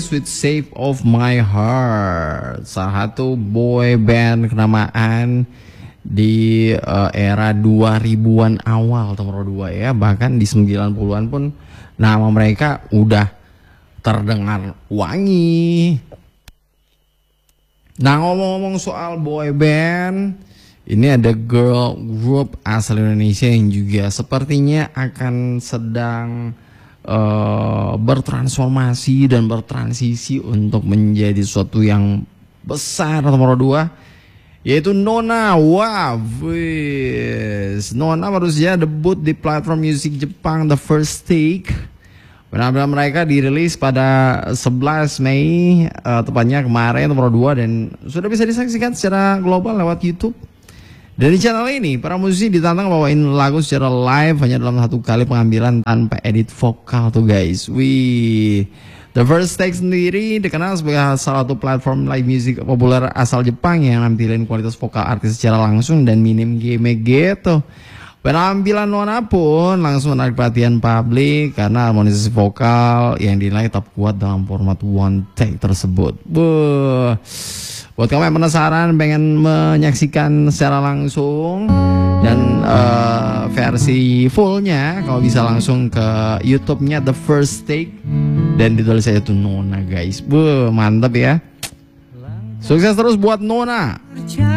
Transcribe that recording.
rilis with Shape of My Heart, salah satu boy band kenamaan di era 2000-an awal nomor 2 ya, bahkan di 90-an pun nama mereka udah terdengar wangi. Nah, ngomong-ngomong soal boy band, ini ada girl group asal Indonesia yang juga sepertinya akan sedang bertransformasi dan bertransisi untuk menjadi sesuatu yang besar nomor 2, yaitu Nona. Wah, Nona baru saja debut di platform musik Jepang The First Take. Penampilan mereka dirilis pada 11 Mei, tepatnya kemarin nomor 2, dan sudah bisa disaksikan secara global lewat YouTube. Dari channel ini, para musisi ditantang bawain lagu secara live hanya dalam satu kali pengambilan tanpa edit vokal tuh guys. Wih. The First Take sendiri dikenal sebagai salah satu platform live music populer asal Jepang yang nampilin kualitas vokal artis secara langsung dan minim gimmick gitu. Penampilan Nona pun langsung menarik perhatian publik karena harmonisasi vokal yang dinilai tetap kuat dalam format one take tersebut. Buat kamu yang penasaran pengen menyaksikan secara langsung dan versi fullnya, kalau bisa langsung ke YouTube-nya The First Take dan ditulis aja tuh Nona guys. Mantap ya. Sukses terus buat Nona.